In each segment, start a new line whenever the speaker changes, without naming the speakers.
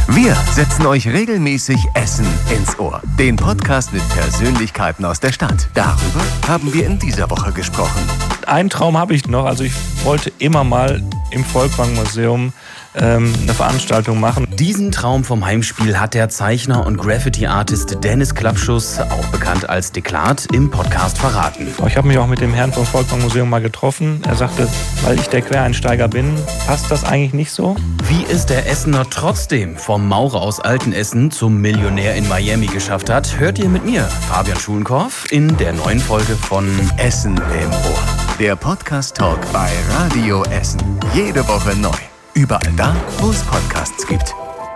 Wir setzen euch regelmäßig Essen ins Ohr. Den Podcast mit Persönlichkeiten aus der Stadt. Darüber haben wir in dieser Woche gesprochen.
Einen Traum habe ich noch. Also ich wollte immer mal im Volkwang-Museum eine Veranstaltung machen.
Diesen Traum vom Heimspiel hat der Zeichner und Graffiti-Artist Dennis Klappschuss, auch bekannt als Deklat, im Podcast verraten.
Ich habe mich auch mit dem Herrn vom Volkwang-Museum mal getroffen. Er sagte, weil ich der Quereinsteiger bin, passt das eigentlich nicht so.
Wie es der Essener trotzdem vom Maurer aus Altenessen zum Millionär in Miami geschafft hat, hört ihr mit mir, Fabian Schulenkorff, in der neuen Folge von
Essen im Ohr. Der Podcast-Talk bei Radio Essen. Jede Woche neu. Überall da, wo es Podcasts gibt.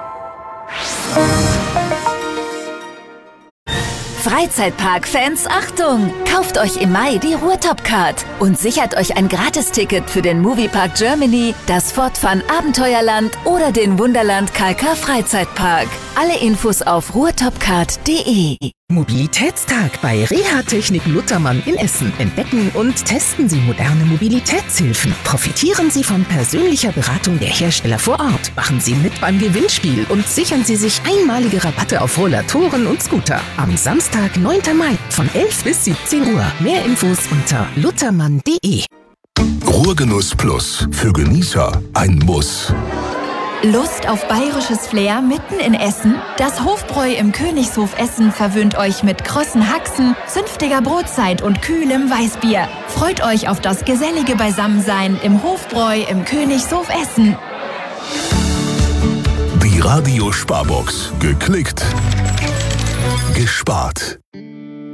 Freizeitpark-Fans, Achtung! Kauft euch im Mai die Ruhrtop-Card und sichert euch ein Gratisticket für den Moviepark Germany, das Fort Fun Abenteuerland oder den Wunderland KK Freizeitpark. Alle Infos auf ruhrtopcard.de.
Mobilitätstag bei Reha-Technik Luthermann in Essen. Entdecken und testen Sie moderne Mobilitätshilfen. Profitieren Sie von persönlicher Beratung der Hersteller vor Ort. Machen Sie mit beim Gewinnspiel und sichern Sie sich einmalige Rabatte auf Rollatoren und Scooter. Am Samstag, 9. Mai von 11 bis 17 Uhr. Mehr Infos unter luthermann.de.
Ruhrgenuss Plus. Für Genießer ein Muss.
Lust auf bayerisches Flair mitten in Essen? Das Hofbräu im Königshof Essen verwöhnt euch mit krossen Haxen, zünftiger Brotzeit und kühlem Weißbier. Freut euch auf das gesellige Beisammensein im Hofbräu im Königshof Essen.
Die Radio Sparbox. Geklickt. Gespart.